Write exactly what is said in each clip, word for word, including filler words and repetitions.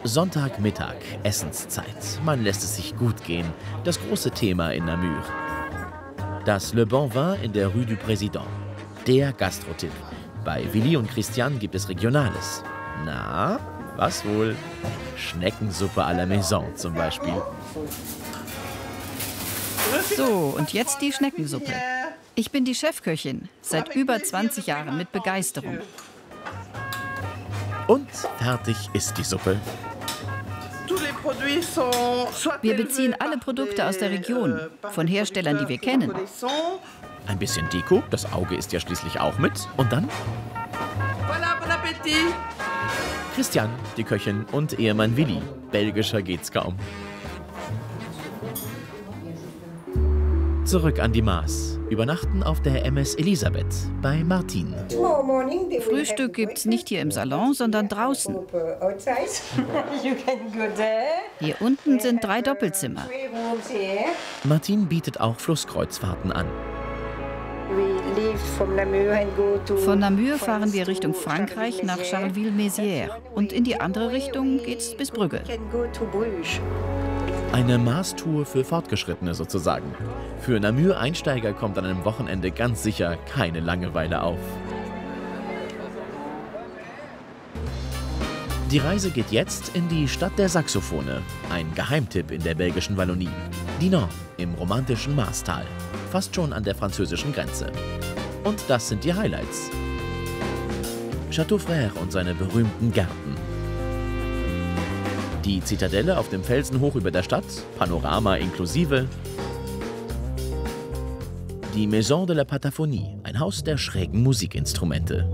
Sonntagmittag, Essenszeit. Man lässt es sich gut gehen. Das große Thema in Namur. Das Le Bon Vin in der Rue du Président. Der Gastrotipp. Bei Willi und Christian gibt es Regionales. Na, was wohl? Schneckensuppe à la Maison zum Beispiel. So, und jetzt die Schneckensuppe. Ich bin die Chefköchin, seit über zwanzig Jahren mit Begeisterung. Und fertig ist die Suppe. Wir beziehen alle Produkte aus der Region, von Herstellern, die wir kennen. Ein bisschen Deko, das Auge ist ja schließlich auch mit. Und dann? Christian, die Köchin, und Ehemann Willi. Belgischer geht's kaum. Zurück an die Maas. Übernachten auf der M S Elisabeth bei Martin. Frühstück gibt's nicht hier im Salon, sondern draußen. Hier unten sind drei Doppelzimmer. Martin bietet auch Flusskreuzfahrten an. Von Namur fahren wir Richtung Frankreich nach Charleville-Mézières. Und in die andere Richtung geht's bis Brügge. Eine Maastour für Fortgeschrittene sozusagen. Für Namur-Einsteiger kommt an einem Wochenende ganz sicher keine Langeweile auf. Die Reise geht jetzt in die Stadt der Saxophone. Ein Geheimtipp in der belgischen Wallonie. Dinant im romantischen Maastal. Fast schon an der französischen Grenze. Und das sind die Highlights. Château Frère und seine berühmten Gärten. Die Zitadelle auf dem Felsen hoch über der Stadt, Panorama inklusive. Die Maison de la Pataphonie, ein Haus der schrägen Musikinstrumente.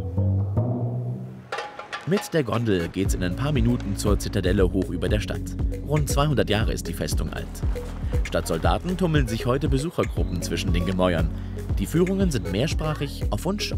Mit der Gondel geht's in ein paar Minuten zur Zitadelle hoch über der Stadt. Rund zweihundert Jahre ist die Festung alt. Statt Soldaten tummeln sich heute Besuchergruppen zwischen den Gemäuern. Die Führungen sind mehrsprachig, auf Wunsch